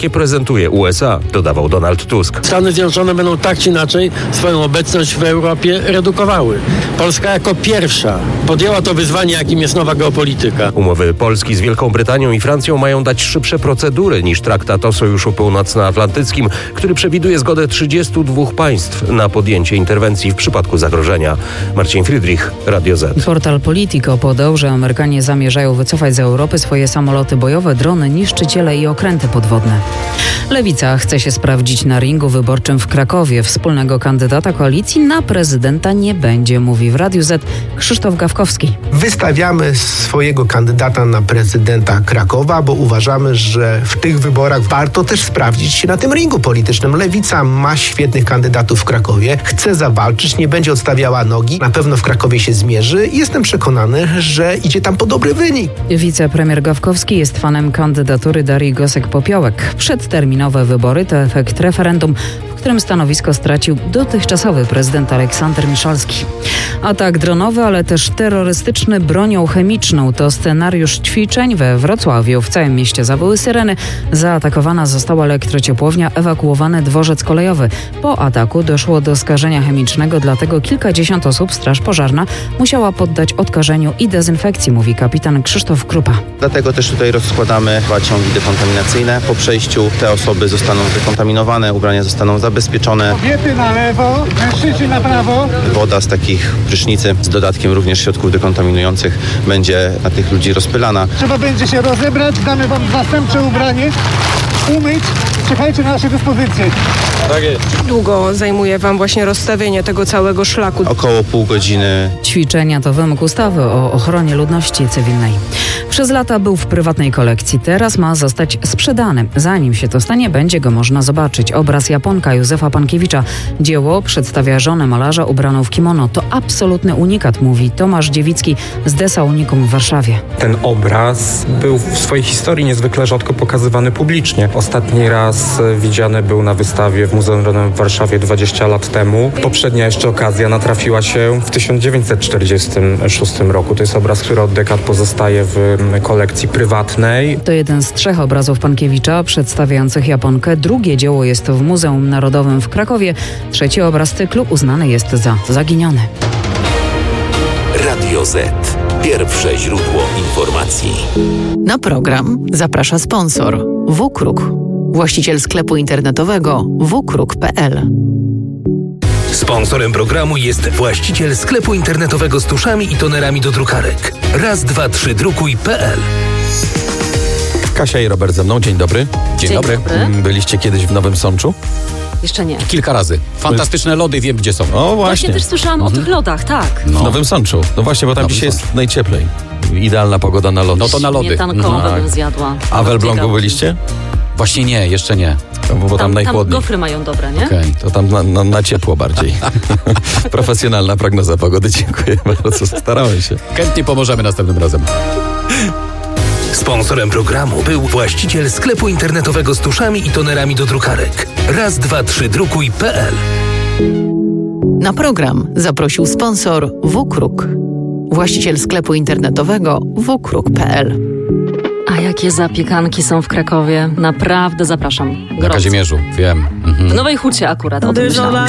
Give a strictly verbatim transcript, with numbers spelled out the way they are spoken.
jakie prezentuje U S A, dodawał Donald Tusk. Stany Zjednoczone będą tak czy inaczej swoją obecność w Europie redukowały. Polska jako pierwsza podjęła to wyzwanie, jakim jest nowa geopolityka. Umowy Polski z Wielką Brytanią i Francją mają dać szybsze procedury niż traktat o Sojuszu Północnoatlantyckim, który przewiduje zgodę trzydziestu dwóch państw na podjęcie interwencji w przypadku zagrożenia. Marcin Friedrich, Radio Z. Portal Politico podał, że Amerykanie zamierzają wycofać z Europy swoje samoloty bojowe, drony, niszczyciele i okręty podwodne. Lewica chce się sprawdzić na ringu wyborczym w Krakowie. Wspólnego kandydata koalicji na prezydenta nie będzie, mówi w Radiu Z Krzysztof Gawkowski. Wystawiamy swojego kandydata na prezydenta Krakowa, bo uważamy, że w tych wyborach warto też sprawdzić się na tym ringu politycznym. Lewica ma świetnych kandydatów w Krakowie, chce zawalczyć, nie będzie odstawiała nogi, na pewno w Krakowie się zmierzy i jestem przekonany, że idzie tam po dobry wynik. Wicepremier Gawkowski jest fanem kandydatury Darii Gosek-Popiołek. Przedterminowe wybory to efekt referendum, w którym stanowisko stracił dotychczasowy prezydent Aleksander Miszalski. Atak dronowy, ale też terrorystyczny bronią chemiczną to scenariusz ćwiczeń we Wrocławiu. W całym mieście zawyły syreny. Zaatakowana została elektrociepłownia, ewakuowany dworzec kolejowy. Po ataku doszło do skażenia chemicznego, dlatego kilkadziesiąt osób straż pożarna musiała poddać odkażeniu i dezynfekcji, mówi kapitan Krzysztof Krupa. Dlatego też tutaj rozkładamy ciągi dekontaminacyjne. Po przejściu te osoby zostaną zdekontaminowane, ubrania zostaną zabezpieczone. Kobiety na lewo, mężczyźni na prawo. Woda z takich prysznicy z dodatkiem również środków dekontaminujących będzie na tych ludzi rozpylana. Trzeba będzie się rozebrać, damy wam zastępcze ubranie, umyć. Czekajcie na nasze dyspozycje. Tak jest. Długo zajmuje wam właśnie rozstawienie tego całego szlaku? Około pół godziny. Ćwiczenia to wymóg ustawy o ochronie ludności cywilnej. Przez lata był w prywatnej kolekcji, teraz ma zostać sprzedany. Zanim się to stanie, będzie go można zobaczyć. Obraz Japonka Józefa Pankiewicza. Dzieło przedstawia żonę malarza ubraną w kimono. To absolutny unikat, mówi Tomasz Dziewicki z Desa Unikum w Warszawie. Ten obraz był w swojej historii niezwykle rzadko pokazywany publicznie. Ostatni raz widziany był na wystawie w Muzeum Rodowym w Warszawie dwadzieścia lat temu. Poprzednia jeszcze okazja natrafiła się w tysiąc dziewięćset czterdziestym szóstym roku. To jest obraz, który od dekad pozostaje w kolekcji prywatnej. To jeden z trzech obrazów Pankiewicza przedstawiających Japonkę. Drugie dzieło jest w Muzeum Narodowym w Krakowie. Trzeci obraz cyklu uznany jest za zaginiony. Radio Z. Pierwsze źródło informacji. Na program zaprasza sponsor WKRUK, właściciel sklepu internetowego w kruk kropka p l. Sponsorem programu jest właściciel sklepu internetowego z tuszami i tonerami do drukarek. Raz, dwa, trzy, drukuj kropka p l. Kasia i Robert ze mną. Dzień dobry. Dzień, Dzień dobry. dobry. Byliście kiedyś w Nowym Sączu? Jeszcze nie. Kilka razy. Fantastyczne lody, wiem gdzie są. O właśnie. Właśnie też słyszałam mhm. o tych lodach, tak. No. W Nowym Sączu. No właśnie, bo tam Nowym dzisiaj Sączu. Jest najcieplej. Idealna pogoda na lody. No to na lody. Śmietankowe mhm. bym zjadła. A w Elblągu byliście? Właśnie nie, jeszcze nie. No, bo tam, tam najchłodniej. Tam gofry mają dobre, nie? Okej, okay, to tam na, na, na ciepło bardziej. Profesjonalna prognoza pogody, dziękuję bardzo, starałem się. Chętnie pomożemy następnym razem. Sponsorem programu był właściciel sklepu internetowego z tuszami i tonerami do drukarek. Raz, dwa, trzy, drukuj kropka p l. Na program zaprosił sponsor WKRUK, właściciel sklepu internetowego w kruk kropka p l. A jakie zapiekanki są w Krakowie? Naprawdę zapraszam. Gorąco. Na Kazimierzu, wiem. Mhm. W Nowej Hucie akurat, o tym myślałam.